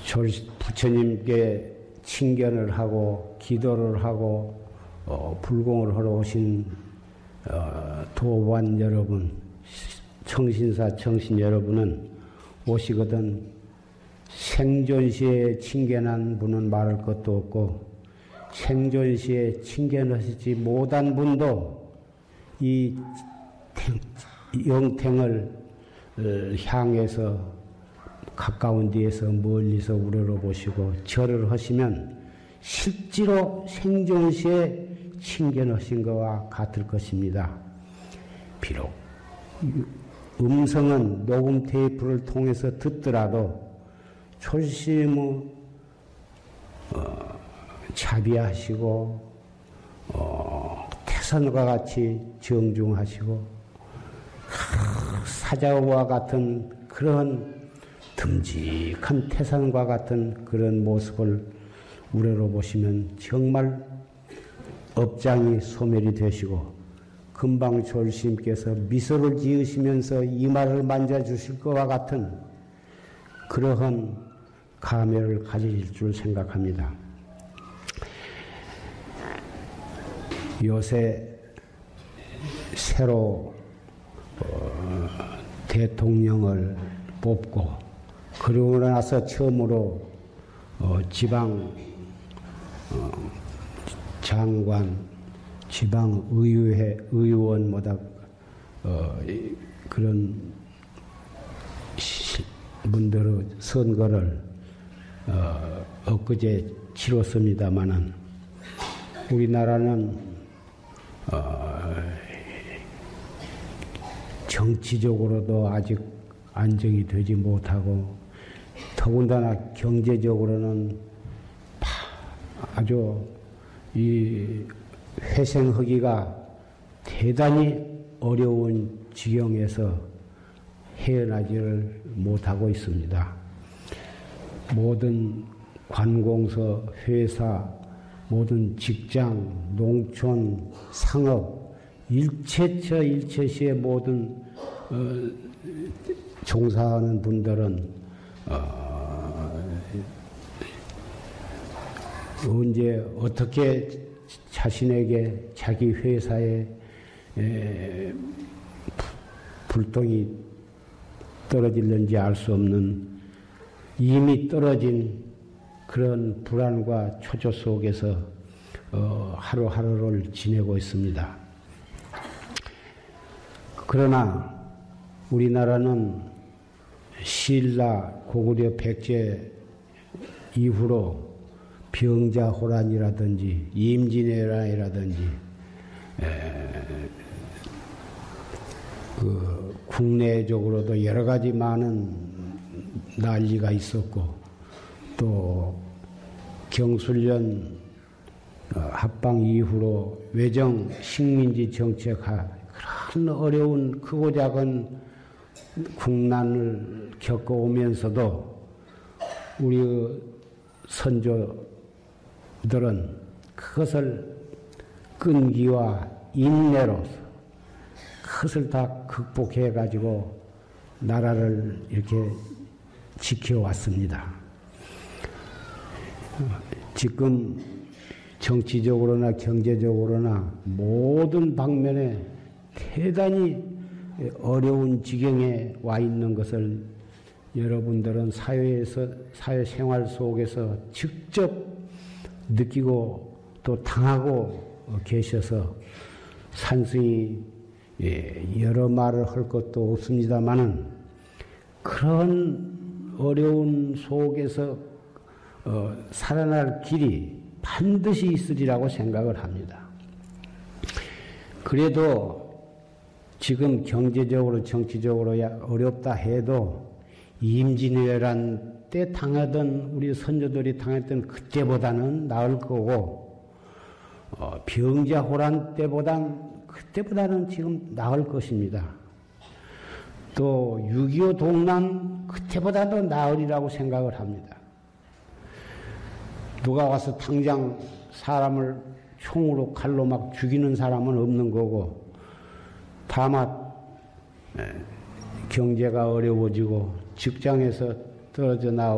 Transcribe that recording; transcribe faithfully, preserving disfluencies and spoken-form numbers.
부처님께 칭견을 하고 기도를 하고 어, 불공을 하러 오신 어, 도반 여러분, 청신사 청신 여러분은 오시거든 생존시에 칭견한 분은 말할 것도 없고 생존시에 칭견하시지 못한 분도 이 영탱을 향해서 가까운 데에서 멀리서 우러러보시고 절을 하시면 실제로 생존시에 칭견하신 것과 같을 것입니다. 비록 음성은 녹음 테이프를 통해서 듣더라도 초심의 어, 자비하시고 어, 태산과 같이 정중하시고 사자와 같은 그런 듬직한 태산과 같은 그런 모습을 우러러보시면 정말 업장이 소멸이 되시고 금방 졸심께서 미소를 지으시면서 이마를 만져주실 것과 같은 그러한 감회를 가지실 줄 생각합니다. 요새 새로 어, 대통령을 뽑고 그러고 나서 처음으로 어, 지방 어, 장관, 지방의회 의원마다 어, 그런 분들의 선거를 어, 엊그제 치렀습니다마는 우리나라는 어, 정치적으로도 아직 안정이 되지 못하고 더군다나 경제적으로는 아주 이 회생하기가 대단히 어려운 지경에서 헤어나지를 못하고 있습니다. 모든 관공서, 회사, 모든 직장, 농촌, 상업, 일체처 일체시의 모든 어, 종사하는 분들은 어, 언제 어떻게 자신에게 자기 회사에 에, 불똥이 떨어질는지 알 수 없는 이미 떨어진 그런 불안과 초조 속에서 어, 하루하루를 지내고 있습니다. 그러나 우리나라는 신라 고구려 백제 이후로 병자호란이라든지 임진왜란이라든지 그 국내적으로도 여러 가지 많은 난리가 있었고 또 경술련 합방 이후로 외정 식민지 정책하 그런 어려운 크고 작은 국난을 겪어오면서도 우리 선조들은 그것을 끈기와 인내로서 그것을 다 극복해 가지고 나라를 이렇게 지켜왔습니다. 지금 정치적으로나 경제적으로나 모든 방면에 대단히 어려운 지경에 와 있는 것을 여러분들은 사회에서, 사회생활 속에서 직접 느끼고 또 당하고 계셔서 산승이 여러 말을 할 것도 없습니다마는 그런 어려운 속에서 어, 살아날 길이 반드시 있으리라고 생각을 합니다. 그래도 지금 경제적으로 정치적으로 어렵다 해도 임진왜란 때 당하던 우리 선조들이 당했던 그때보다는 나을 거고 어, 병자호란 때보단 그때보다는 지금 나을 것입니다. 또 육이오 동란 그때보다도 나으리라고 생각을 합니다. 누가 와서 당장 사람을 총으로 칼로 막 죽이는 사람은 없는 거고 다만 경제가 어려워지고 직장에서 떨어져 나오고